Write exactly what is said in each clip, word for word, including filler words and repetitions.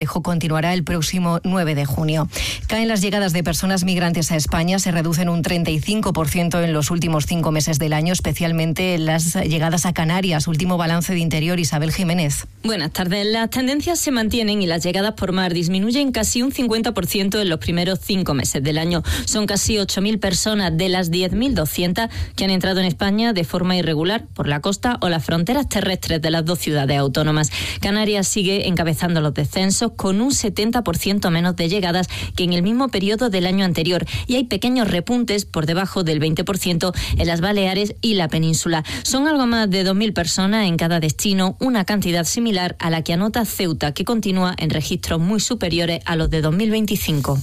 Feijóo continuará el próximo nueve de junio. Caen las llegadas de personas migrantes a España, se reducen un treinta y cinco por ciento en los últimos cinco meses del año, especialmente las llegadas a Canarias. Último balance de Interior, Isabel Jiménez. Buenas tardes. Las tendencias se mantienen y las llegadas por mar disminuyen casi un cincuenta por ciento en los primeros cinco meses del año. Son casi ocho mil personas de las diez mil doscientas que han entrado en España de forma irregular por la costa o las fronteras terrestres de las dos ciudades autónomas. Canarias sigue encabezando los descensos con un setenta por ciento menos de llegadas que en el mismo periodo del año anterior, y hay pequeños repuntes por debajo del veinte por ciento en las Baleares y la península. Son algo más de dos mil personas en cada destino, una cantidad similar a la que anota Ceuta, que continúa en registros muy superiores a los de dos mil veinticinco.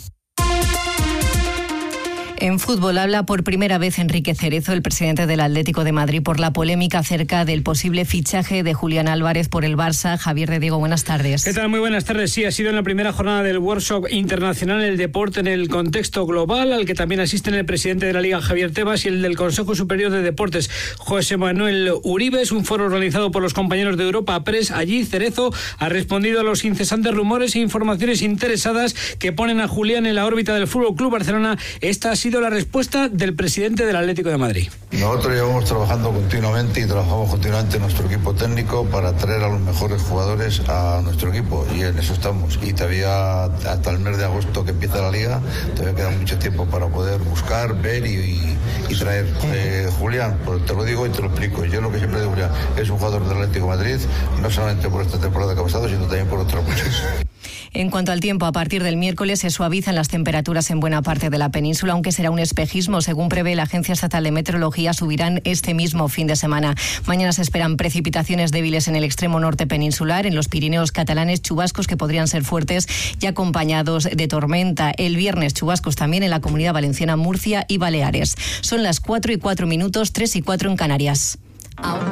En fútbol habla por primera vez Enrique Cerezo, el presidente del Atlético de Madrid, por la polémica acerca del posible fichaje de Julián Álvarez por el Barça. Javier de Diego, buenas tardes. ¿Qué tal? Muy buenas tardes. Sí, ha sido en la primera jornada del Workshop Internacional el deporte en el contexto global, al que también asisten el presidente de la Liga, Javier Tebas, y el del Consejo Superior de Deportes, José Manuel Uribe. Es un foro organizado por los compañeros de Europa Press. Allí Cerezo ha respondido a los incesantes rumores e informaciones interesadas que ponen a Julián en la órbita del F C Barcelona. Esta ha sido la respuesta del presidente del Atlético de Madrid. Nosotros llevamos trabajando continuamente y trabajamos continuamente en nuestro equipo técnico para traer a los mejores jugadores a nuestro equipo, y en eso estamos. Y todavía hasta el mes de agosto que empieza la Liga, todavía queda mucho tiempo para poder buscar, ver y, y, y traer. Eh, Julián, pues te lo digo y te lo explico. Yo lo que siempre digo, Julián, es un jugador del Atlético de Madrid, no solamente por esta temporada que ha pasado, sino también por otras muchas. En cuanto al tiempo, a partir del miércoles se suavizan las temperaturas en buena parte de la península, aunque será un espejismo. Según prevé la Agencia Estatal de Meteorología, subirán este mismo fin de semana. Mañana se esperan precipitaciones débiles en el extremo norte peninsular, en los Pirineos catalanes, chubascos que podrían ser fuertes y acompañados de tormenta. El viernes, chubascos también en la Comunidad Valenciana, Murcia y Baleares. Son las cuatro y cuatro minutos, tres y cuatro en Canarias. Ahora.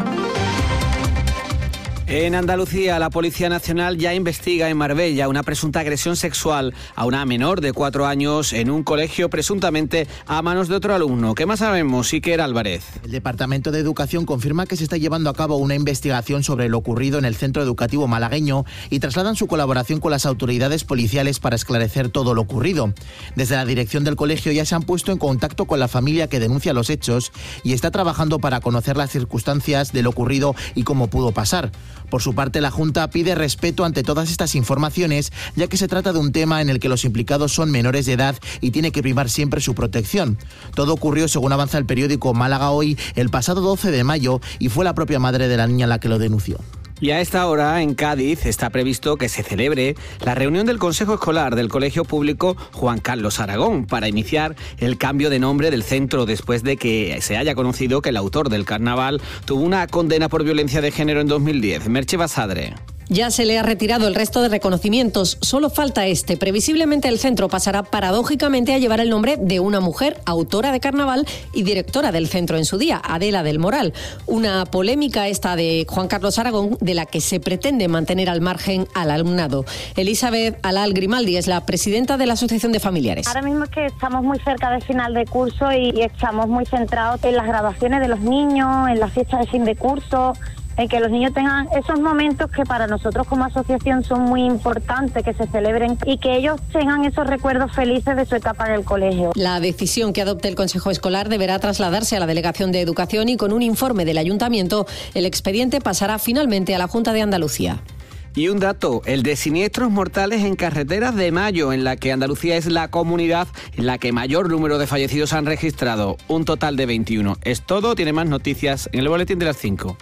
En Andalucía, la Policía Nacional ya investiga en Marbella una presunta agresión sexual a una menor de cuatro años en un colegio, presuntamente a manos de otro alumno. ¿Qué más sabemos, Iker Álvarez? El Departamento de Educación confirma que se está llevando a cabo una investigación sobre lo ocurrido en el centro educativo malagueño y trasladan su colaboración con las autoridades policiales para esclarecer todo lo ocurrido. Desde la dirección del colegio ya se han puesto en contacto con la familia que denuncia los hechos y está trabajando para conocer las circunstancias de lo ocurrido y cómo pudo pasar. Por su parte, la Junta pide respeto ante todas estas informaciones, ya que se trata de un tema en el que los implicados son menores de edad y tiene que primar siempre su protección. Todo ocurrió, según avanza el periódico Málaga Hoy, el pasado doce de mayo, y fue la propia madre de la niña la que lo denunció. Y a esta hora, en Cádiz, está previsto que se celebre la reunión del Consejo Escolar del Colegio Público Juan Carlos Aragón para iniciar el cambio de nombre del centro, después de que se haya conocido que el autor del carnaval tuvo una condena por violencia de género en dos mil diez. Merche Basadre. Ya se le ha retirado el resto de reconocimientos, solo falta este. Previsiblemente el centro pasará paradójicamente a llevar el nombre de una mujer, autora de carnaval y directora del centro en su día, Adela del Moral. Una polémica esta de Juan Carlos Aragón, de la que se pretende mantener al margen al alumnado. Elizabeth Alal Grimaldi es la presidenta de la Asociación de Familiares. Ahora mismo es que estamos muy cerca del final de curso y estamos muy centrados en las graduaciones de los niños, en las fiestas de fin de curso, en que los niños tengan esos momentos que para nosotros como asociación son muy importantes, que se celebren y que ellos tengan esos recuerdos felices de su etapa en el colegio. La decisión que adopte el Consejo Escolar deberá trasladarse a la Delegación de Educación y con un informe del Ayuntamiento, el expediente pasará finalmente a la Junta de Andalucía. Y un dato, el de siniestros mortales en carreteras de mayo, en la que Andalucía es la comunidad en la que mayor número de fallecidos han registrado, un total de veintiuno. Es todo, tiene más noticias en el boletín de las cinco.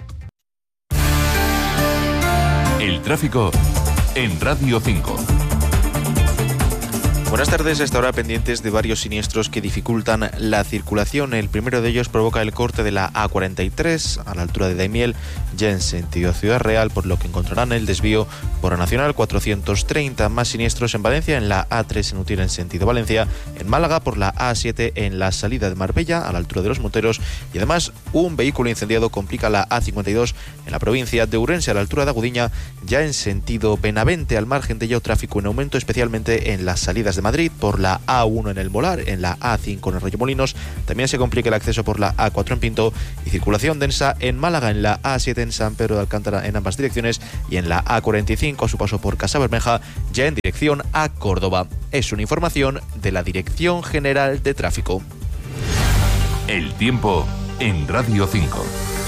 El tráfico en Radio cinco. Buenas tardes, hasta ahora pendientes de varios siniestros que dificultan la circulación. El primero de ellos provoca el corte de la A cuarenta y tres a la altura de Daimiel, ya en sentido Ciudad Real, por lo que encontrarán el desvío por la Nacional cuatrocientos treinta. Más siniestros en Valencia, en la A tres en Utiel en sentido Valencia, en Málaga por la A siete en la salida de Marbella a la altura de los Moteros, y además un vehículo incendiado complica la A cincuenta y dos en la provincia de Ourense a la altura de Agudiña, ya en sentido Benavente. Al margen de ello, tráfico en aumento, especialmente en las salidas de desde Madrid, por la A uno en el Molar, en la A cinco en Arroyomolinos. También se complica el acceso por la A cuatro en Pinto y circulación densa en Málaga, en la A siete en San Pedro de Alcántara en ambas direcciones y en la A cuarenta y cinco a su paso por Casabermeja, ya en dirección a Córdoba. Es una información de la Dirección General de Tráfico. El tiempo en Radio cinco.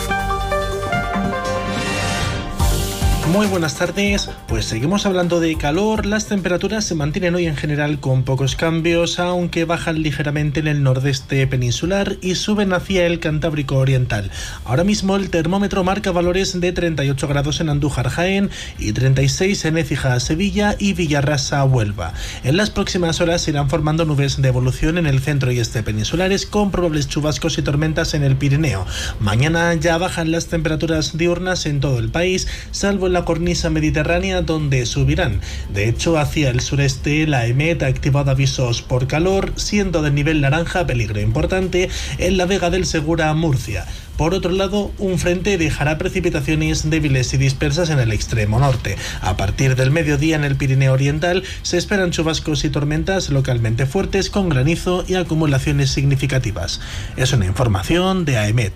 Muy buenas tardes, pues seguimos hablando de calor. Las temperaturas se mantienen hoy en general con pocos cambios, aunque bajan ligeramente en el nordeste peninsular y suben hacia el Cantábrico Oriental. Ahora mismo el termómetro marca valores de treinta y ocho grados en Andújar, Jaén, y treinta y seis en Écija, Sevilla y Villarrasa, Huelva. En las próximas horas se irán formando nubes de evolución en el centro y este peninsulares, con probables chubascos y tormentas en el Pirineo. Mañana ya bajan las temperaturas diurnas en todo el país, salvo en la cornisa mediterránea, donde subirán. De hecho, hacia el sureste, la EMET ha activado avisos por calor, siendo de nivel naranja peligro importante en la Vega del Segura, Murcia. Por otro lado, un frente dejará precipitaciones débiles y dispersas en el extremo norte. A partir del mediodía en el Pirineo Oriental se esperan chubascos y tormentas localmente fuertes con granizo y acumulaciones significativas. Es una información de AEMET.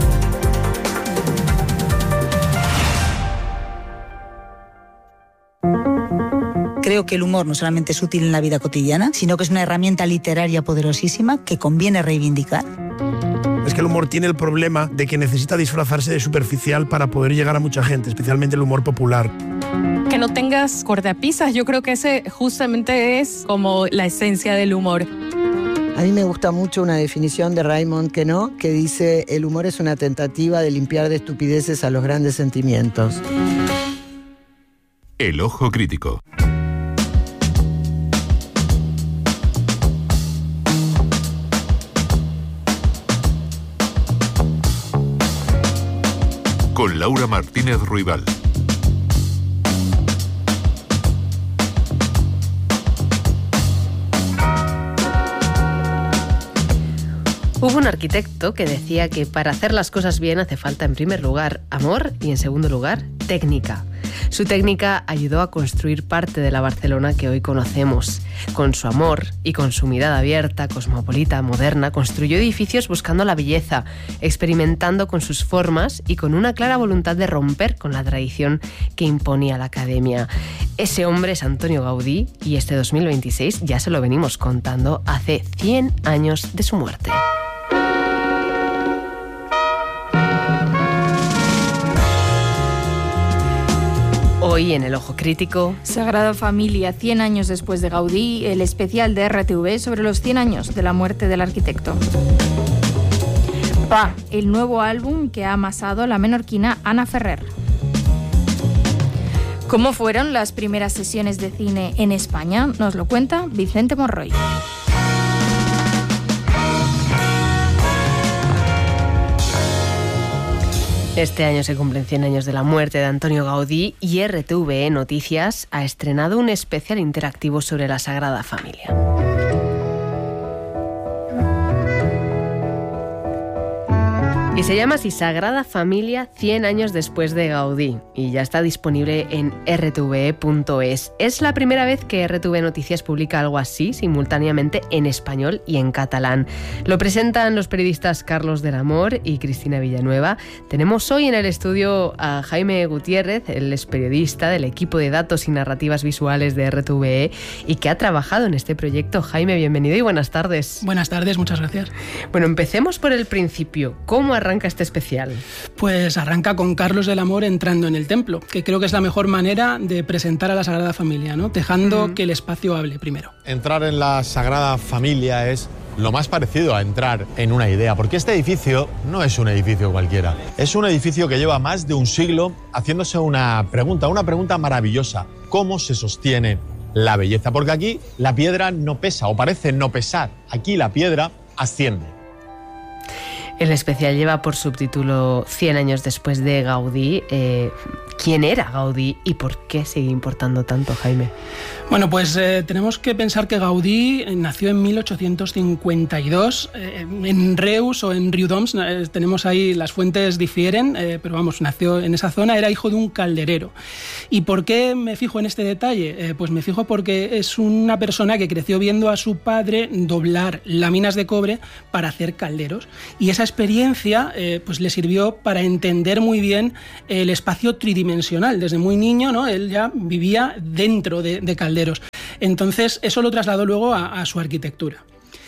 Creo que el humor no solamente es útil en la vida cotidiana, sino que es una herramienta literaria poderosísima que conviene reivindicar. Es que el humor tiene el problema de que necesita disfrazarse de superficial para poder llegar a mucha gente, especialmente el humor popular. Que no tengas cortapisas, yo creo que ese justamente es como la esencia del humor. A mí me gusta mucho una definición de Raymond Queneau que dice: el humor es una tentativa de limpiar de estupideces a los grandes sentimientos. El ojo crítico. Con Laura Martínez Ruibal. Hubo un arquitecto que decía que para hacer las cosas bien hace falta, en primer lugar, amor y, en segundo lugar, técnica. Su técnica ayudó a construir parte de la Barcelona que hoy conocemos. Con su amor y con su mirada abierta, cosmopolita, moderna, construyó edificios buscando la belleza, experimentando con sus formas y con una clara voluntad de romper con la tradición que imponía la academia. Ese hombre es Antonio Gaudí y este dos mil veintiséis ya se lo venimos contando hace cien años de su muerte. Hoy en El Ojo Crítico, Sagrada Familia, cien años después de Gaudí, el especial de R T V sobre los cien años de la muerte del arquitecto. Pa, el nuevo álbum que ha amasado la menorquina Ana Ferrer. ¿Cómo fueron las primeras sesiones de cine en España? Nos lo cuenta Vicente Monroy. Este año se cumplen cien años de la muerte de Antonio Gaudí y R T V E Noticias ha estrenado un especial interactivo sobre la Sagrada Familia. Y se llama así: Sagrada Familia, cien años después de Gaudí, y ya está disponible en r t v e punto es. Es la primera vez que R T V Noticias publica algo así simultáneamente en español y en catalán. Lo presentan los periodistas Carlos del Amor y Cristina Villanueva. Tenemos hoy en el estudio a Jaime Gutiérrez, él es periodista del equipo de datos y narrativas visuales de R T V E y que ha trabajado en este proyecto. Jaime, bienvenido y buenas tardes. Buenas tardes, muchas gracias. Bueno, empecemos por el principio. ¿Cómo arranca este especial? Pues arranca con Carlos del Amor entrando en el templo, que creo que es la mejor manera de presentar a la Sagrada Familia, ¿no? Dejando mm. que el espacio hable primero. Entrar en la Sagrada Familia es lo más parecido a entrar en una idea, porque este edificio no es un edificio cualquiera. Es un edificio que lleva más de un siglo haciéndose una pregunta, una pregunta maravillosa: ¿cómo se sostiene la belleza? Porque aquí la piedra no pesa, o parece no pesar. Aquí la piedra asciende. El especial lleva por subtítulo cien años después de Gaudí. Eh, ¿Quién era Gaudí y por qué sigue importando tanto, Jaime? Bueno, pues eh, tenemos que pensar que Gaudí nació en mil ochocientos cincuenta y dos eh, en Reus o en Riudoms. Eh, tenemos ahí, las fuentes difieren, eh, pero vamos, nació en esa zona, era hijo de un calderero. ¿Y por qué me fijo en este detalle? Eh, pues me fijo porque es una persona que creció viendo a su padre doblar láminas de cobre para hacer calderos. Y esa experiencia eh, pues le sirvió para entender muy bien el espacio tridimensional. Desde muy niño, ¿no? Él ya vivía dentro de, de calderos. Entonces, eso lo trasladó luego a, a su arquitectura.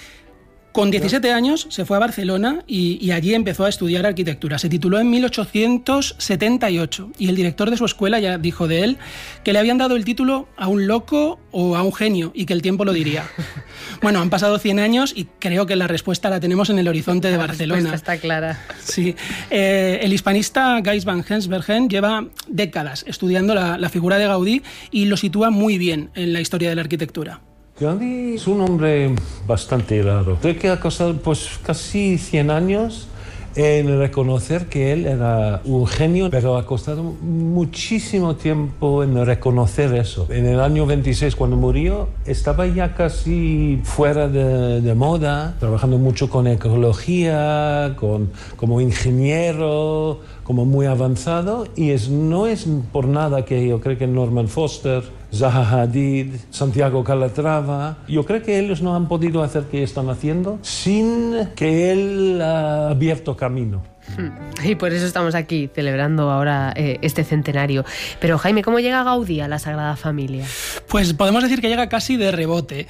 Con diecisiete años se fue a Barcelona y, y allí empezó a estudiar arquitectura. Se tituló en mil ochocientos setenta y ocho y el director de su escuela ya dijo de él que le habían dado el título a un loco o a un genio y que el tiempo lo diría. Bueno, han pasado cien años y creo que la respuesta la tenemos en el horizonte de Barcelona. La respuesta está clara. Sí. Eh, el hispanista Gijs van Hensbergen lleva décadas estudiando la, la figura de Gaudí y lo sitúa muy bien en la historia de la arquitectura. Gaudí es un hombre bastante raro. Creo que ha costado pues, casi cien años en reconocer que él era un genio, pero ha costado muchísimo tiempo en reconocer eso. En el año veintiséis, cuando murió, estaba ya casi fuera de, de moda, trabajando mucho con ecología, con, como ingeniero, como muy avanzado, y es, no es por nada que yo creo que Norman Foster, Zaha Hadid, Santiago Calatrava, yo creo que ellos no han podido hacer lo que están haciendo sin que él ha abierto camino. Y por eso estamos aquí celebrando ahora eh, este centenario. Pero Jaime, ¿cómo llega Gaudí a la Sagrada Familia? Pues podemos decir que llega casi de rebote.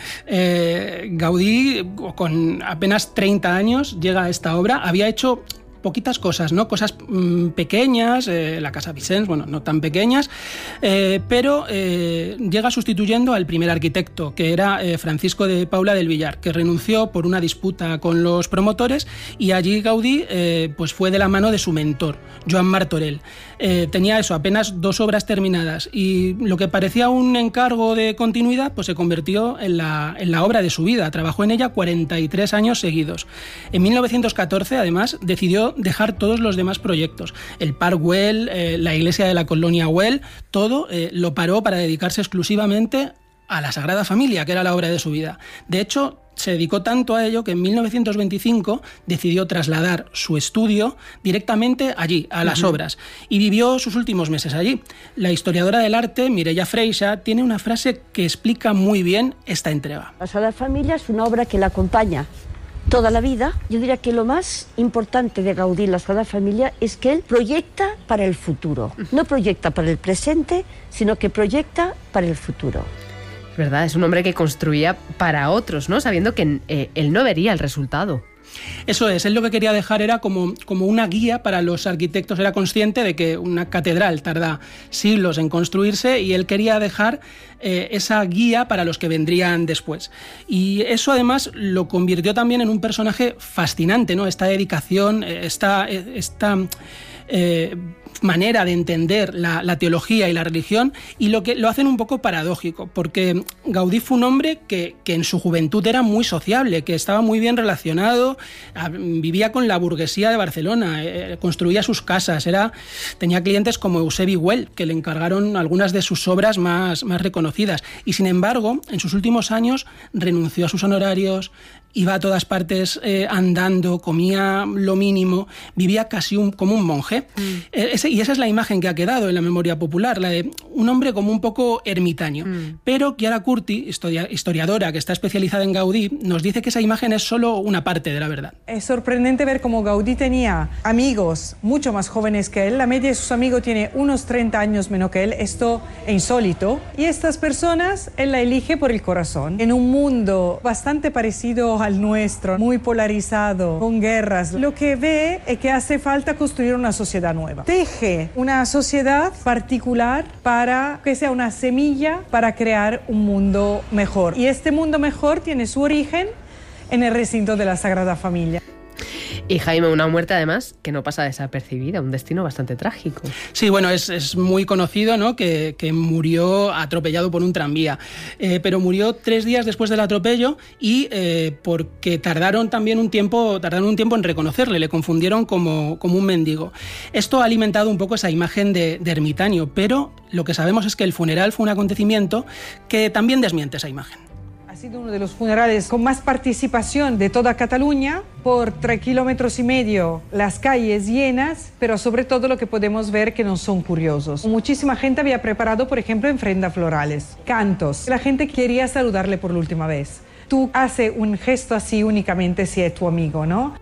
Eh, Gaudí, con apenas treinta años, llega a esta obra. Había hecho poquitas cosas, ¿no? Cosas mmm, pequeñas, eh, la Casa Vicens, bueno, no tan pequeñas, eh, pero eh, llega sustituyendo al primer arquitecto, que era eh, Francisco de Paula del Villar, que renunció por una disputa con los promotores, y allí Gaudí eh, pues fue de la mano de su mentor, Joan Martorell. Eh, tenía eso, apenas dos obras terminadas, y lo que parecía un encargo de continuidad, pues se convirtió en la, en la obra de su vida. Trabajó en ella cuarenta y tres años seguidos. En mil novecientos catorce, además, decidió dejar todos los demás proyectos. El Parc Güell, eh, la iglesia de la colonia Güell, todo eh, lo paró para dedicarse exclusivamente a la Sagrada Familia, que era la obra de su vida. De hecho, se dedicó tanto a ello que en mil novecientos veinticinco decidió trasladar su estudio directamente allí, a las uh-huh. obras, y vivió sus últimos meses allí. La historiadora del arte, Mireia Freixa, tiene una frase que explica muy bien esta entrega. La Sagrada Familia es una obra que la acompaña toda la vida. Yo diría que lo más importante de Gaudí en la Sagrada Familia es que él proyecta para el futuro. No proyecta para el presente, sino que proyecta para el futuro. Es verdad, es un hombre que construía para otros, ¿no? Sabiendo que eh, él no vería el resultado. Eso es, él lo que quería dejar era como, como una guía para los arquitectos. Era consciente de que una catedral tarda siglos en construirse y él quería dejar eh, esa guía para los que vendrían después. Y eso además lo convirtió también en un personaje fascinante, ¿no? Esta dedicación, esta... esta eh, manera de entender la, la teología y la religión, y lo que lo hacen un poco paradójico, porque Gaudí fue un hombre que, que en su juventud era muy sociable, que estaba muy bien relacionado, a, vivía con la burguesía de Barcelona, eh, construía sus casas, era, tenía clientes como Eusebi Güell, que le encargaron algunas de sus obras más, más reconocidas, y sin embargo, en sus últimos años renunció a sus honorarios, iba a todas partes eh, andando, comía lo mínimo, vivía casi un, como un monje. Mm. Ese, y esa es la imagen que ha quedado en la memoria popular, la de un hombre como un poco ermitaño. Mm. Pero Chiara Curti, historia, historiadora que está especializada en Gaudí, nos dice que esa imagen es solo una parte de la verdad. Es sorprendente ver cómo Gaudí tenía amigos mucho más jóvenes que él. La media de sus amigos tiene unos treinta años menos que él. Esto es insólito. Y estas personas él la elige por el corazón. En un mundo bastante parecido al nuestro, muy polarizado, con guerras, lo que ve es que hace falta construir una sociedad nueva. Teje una sociedad particular para que sea una semilla para crear un mundo mejor. Y este mundo mejor tiene su origen en el recinto de la Sagrada Familia. Y Jaime, una muerte además que no pasa desapercibida, un destino bastante trágico. Sí, bueno, es, es muy conocido, ¿no?, que, que murió atropellado por un tranvía, eh, pero murió tres días después del atropello y eh, porque tardaron también un tiempo, tardaron un tiempo en reconocerle, le confundieron como, como un mendigo. Esto ha alimentado un poco esa imagen de, de ermitaño, pero lo que sabemos es que el funeral fue un acontecimiento que también desmiente esa imagen. Ha sido uno de los funerales con más participación de toda Cataluña, por tres kilómetros y medio, las calles llenas, pero sobre todo lo que podemos ver que no son curiosos. Muchísima gente había preparado, por ejemplo, ofrendas florales, cantos. La gente quería saludarle por la última vez. Tú haces un gesto así únicamente si es tu amigo, ¿no?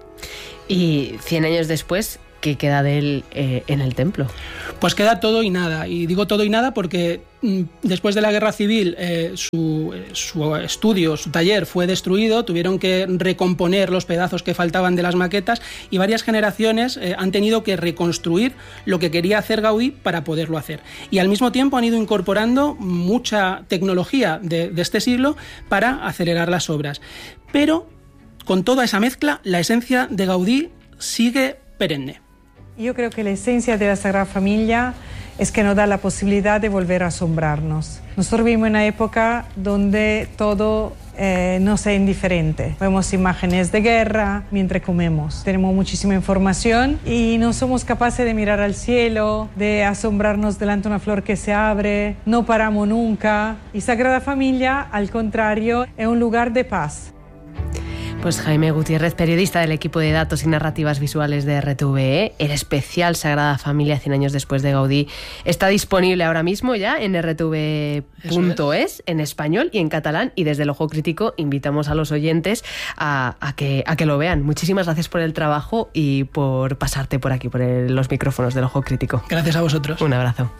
Y cien años después, ¿qué queda de él eh, en el templo? Pues queda todo y nada, y digo todo y nada porque mm, después de la guerra civil eh, su, eh, su estudio, su taller fue destruido, tuvieron que recomponer los pedazos que faltaban de las maquetas y varias generaciones eh, han tenido que reconstruir lo que quería hacer Gaudí para poderlo hacer. Y al mismo tiempo han ido incorporando mucha tecnología de, de este siglo para acelerar las obras. Pero con toda esa mezcla, la esencia de Gaudí sigue perenne. Yo creo que la esencia de la Sagrada Familia es que nos da la posibilidad de volver a asombrarnos. Nosotros vivimos en una época donde todo eh, nos es indiferente. Vemos imágenes de guerra mientras comemos. Tenemos muchísima información y no somos capaces de mirar al cielo, de asombrarnos delante de una flor que se abre. No paramos nunca. Y Sagrada Familia, al contrario, es un lugar de paz. Pues Jaime Gutiérrez, periodista del equipo de datos y narrativas visuales de R T V E, el especial Sagrada Familia cien años después de Gaudí, está disponible ahora mismo ya en r t v punto es, en español y en catalán, y desde el Ojo Crítico invitamos a los oyentes a, a, que, a que lo vean. Muchísimas gracias por el trabajo y por pasarte por aquí, por el, los micrófonos del Ojo Crítico. Gracias a vosotros. Un abrazo.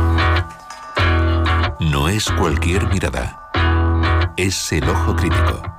No es cualquier mirada, es el Ojo Crítico.